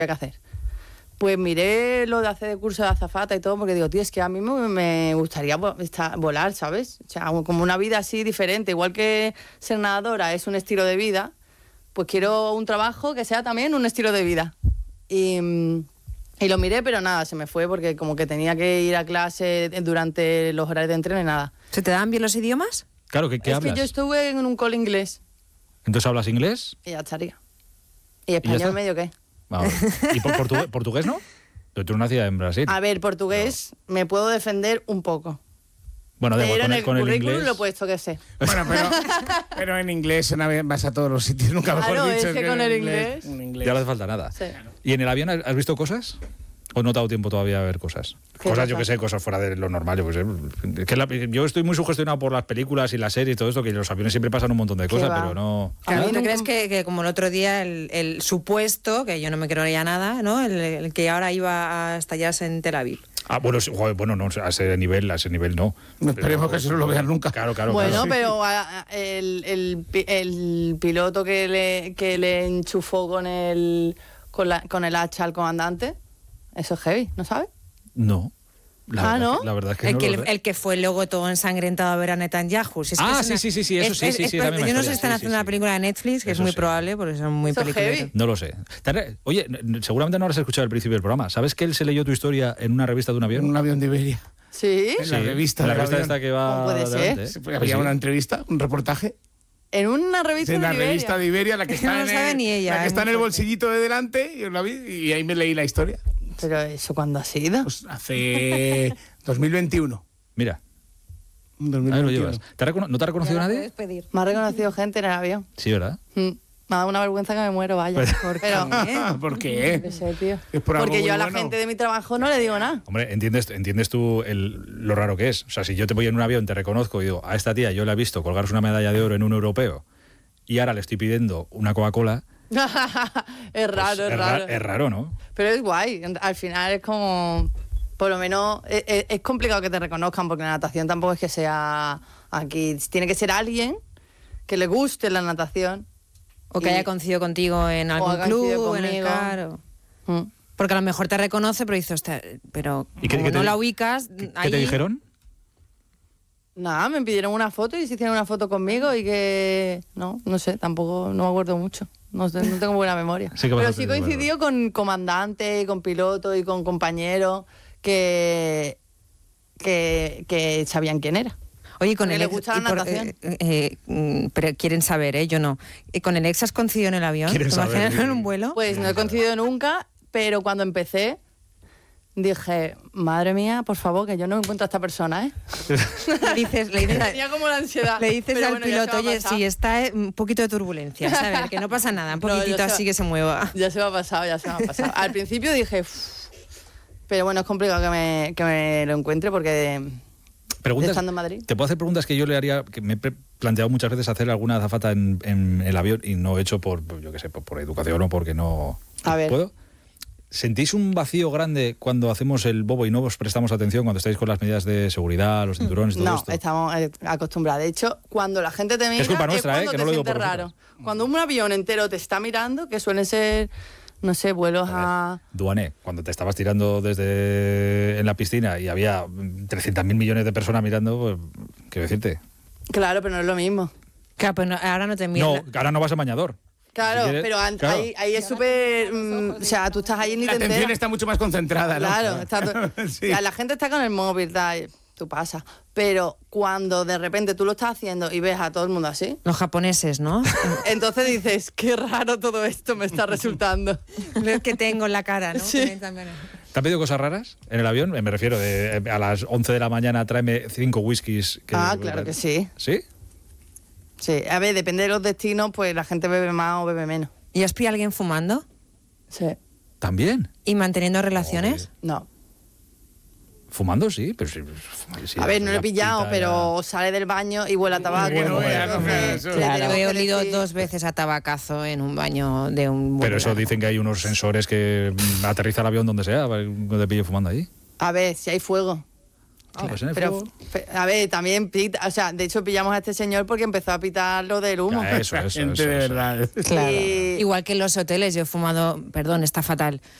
que hacer. Pues miré lo de hacer el curso de azafata y todo, porque digo, tío, es que a mí me gustaría volar, ¿sabes? O sea, como una vida así diferente. Igual que ser nadadora es un estilo de vida, pues quiero un trabajo que sea también un estilo de vida. Y lo miré, pero nada, se me fue porque como que tenía que ir a clase durante los horarios de entreno y nada. ¿Se te dan bien los idiomas? Claro, ¿qué hablas? Es que yo estuve en un cole inglés. ¿Entonces hablas inglés? Y ya estaría. ¿Y español medio qué? Vamos. ¿Y portugués no? Pero tú nacías en Brasil. A ver, portugués me puedo defender un poco. Bueno, pero en el currículum inglés... lo he puesto que sé. Bueno, pero en inglés vas a todos los sitios, nunca mejor claro, dicho. Es que con el inglés... Ya no hace falta nada. Sí. ¿Y en el avión has visto cosas? ¿O no te ha dado tiempo todavía a ver cosas? Cosas, yo que sé, cosas fuera de lo normal. Yo, yo estoy muy sugestionado por las películas y las series y todo esto, que en los aviones siempre pasan un montón de cosas, pero no... Claro, ¿tú crees que como el otro día el supuesto, que yo no me creería nada, ¿no? El que ahora iba a estallarse en Tel Aviv? Ah, bueno, no, a ese nivel no. Esperemos que eso no lo vean nunca. Claro. Bueno, claro. pero el piloto que le enchufó con el hacha al comandante, eso es heavy, ¿no sabes? No. ¿no? La verdad es que el que fue luego todo ensangrentado a ver a Netanyahu. Sí, eso sí. Yo no sé si están haciendo una película de Netflix, que es muy probable, porque son muy peliculeros. No lo sé. Oye, seguramente no habrás escuchado el principio del programa. ¿Sabes que él se leyó tu historia en una revista de un avión? En un avión de Iberia. ¿Sí? En la revista. En la revista esta que va... ¿Cómo puede ser? Adelante, Había una entrevista, un reportaje. En una revista de Iberia. En la revista de Iberia, la que está, no sabe ni ella, la que está en el bolsillito de delante, yo la vi y ahí me leí la historia. ¿Pero eso cuándo ha sido? Pues hace 2021. Mira. 2021. Ahí lo llevas. ¿No te ha reconocido nadie? Me ha reconocido gente en el avión. Sí, ¿verdad? Me ha dado una vergüenza que me muero, vaya. ¿Por qué? No sé, tío. Es por porque algo yo a la bueno. gente de mi trabajo no le digo nada. Hombre, entiendes tú lo raro que es. O sea, si yo te voy en un avión, te reconozco y digo, a esta tía yo la he visto colgarse una medalla de oro en un europeo y ahora le estoy pidiendo una Coca-Cola... Es raro, pues es raro. Es raro, ¿no? Pero es guay. Al final es como... Por lo menos es complicado que te reconozcan porque la natación tampoco es que sea aquí. Tiene que ser alguien que le guste la natación. O que haya coincidido contigo en algún club, en el CAR. Porque a lo mejor te reconoce, pero dices, pero como no la ubicas... ¿Qué te dijeron? Nada, me pidieron una foto y se hicieron una foto conmigo y que... No sé, tampoco no me acuerdo mucho. No tengo buena memoria. Pero sí coincidió con comandantes, con pilotos y con compañeros que sabían quién era. Oye, con le gusta la natación. Pero quieren saber, yo no. ¿Con el ex has coincidido en el avión? ¿Quieren saber? ¿En un vuelo? Pues no he coincidido nunca, pero cuando empecé dije, madre mía, por favor, que yo no encuentro a esta persona, ¿eh? Tenía como la ansiedad. Le dices al piloto, oye, sí, está un poquito de turbulencia, ¿sabes? Que no pasa nada, un poquitito así que se mueva. Ya se me ha pasado. Al principio dije, pero bueno, es complicado que me lo encuentre porque... estando en Madrid. Te puedo hacer preguntas que yo le haría, que me he planteado muchas veces hacer alguna azafata en el avión y no he hecho por educación o porque no... A ver. ¿Puedo? ¿Sentís un vacío grande cuando hacemos el bobo y no os prestamos atención cuando estáis con las medidas de seguridad, los cinturones y todo esto? No, estamos acostumbrados. De hecho, cuando la gente te mira, es culpa nuestra, cuando que te no lo digo sientes por raro. Cuando un avión entero te está mirando, que suelen ser, no sé, vuelos a... Duané, cuando te estabas tirando en la piscina y había 300.000 millones de personas mirando, pues, quiero decirte. Claro, pero no es lo mismo. Claro, pero ahora no te miran. No, ahora no vas a bañador. Claro, si pero claro. Ahí es súper... o sea, tú estás ahí y ni te enteras. La atención está mucho más concentrada, ¿no? Claro, sí. La gente está con el móvil, tú pasas. Pero cuando de repente tú lo estás haciendo y ves a todo el mundo así... Los japoneses, ¿no? Entonces dices, qué raro todo esto me está resultando. Lo que tengo en la cara, ¿no? Sí. ¿Te han pedido cosas raras en el avión? Me refiero a las 11 de la mañana tráeme 5 whiskies. Claro que sí. ¿Sí? Sí, a ver, depende de los destinos, pues la gente bebe más o bebe menos. ¿Y has pillado a alguien fumando? Sí. ¿También? ¿Y manteniendo relaciones? No. Fumando sí, pero sí, a ver, no lo he pillado, pero sale del baño y huele a tabaco. Claro, he olido 2 veces a tabacazo en un baño de un... Pero eso dicen que hay unos sensores que aterriza el avión donde sea, donde te pille fumando ahí. A ver, si hay fuego. Pues pero, a ver, también pita, o sea, de hecho pillamos a este señor porque empezó a pitar lo del humo. Ya, eso. De verdad. Claro. Igual que en los hoteles, yo he fumado, perdón, está fatal,